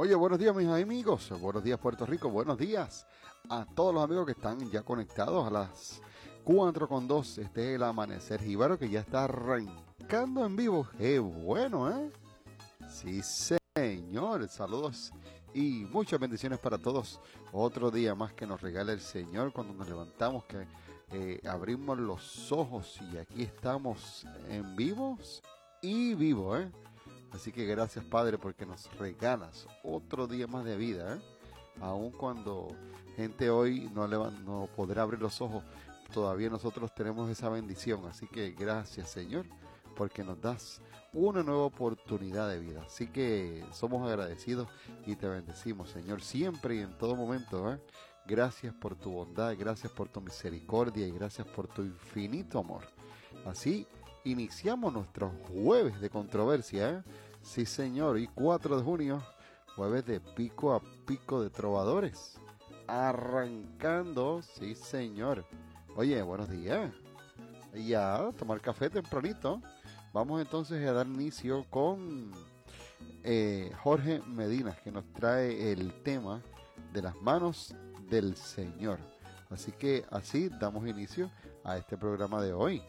Oye, buenos días mis amigos, buenos días Puerto Rico, buenos días a todos los amigos que están ya conectados a las 4:02. Este es el Amanecer Jíbaro que ya está arrancando en vivo. ¡Qué bueno, eh! Sí, señor, saludos y muchas bendiciones para todos. Otro día más que nos regala el Señor cuando nos levantamos, que abrimos los ojos y aquí estamos en vivos y vivo, ¿eh? Así que gracias, Padre, porque nos regalas otro día más de vida, ¿eh? Aun cuando gente hoy no podrá abrir los ojos, todavía nosotros tenemos esa bendición. Así que gracias, Señor, porque nos das una nueva oportunidad de vida. Así que somos agradecidos y te bendecimos, Señor, siempre y en todo momento, ¿eh? Gracias por tu bondad, gracias por tu misericordia y gracias por tu infinito amor. Así iniciamos nuestro jueves de controversia, ¿eh? Sí, señor, y 4 de junio, jueves de pico a pico de trovadores. Arrancando, sí, señor. Oye, buenos días. Ya, tomar café tempranito. Vamos entonces a dar inicio con Jorge Medina, que nos trae el tema de las manos del Señor. Así que así damos inicio a este programa de hoy.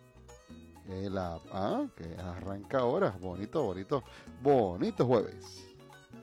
Que arranca ahora. Bonito jueves.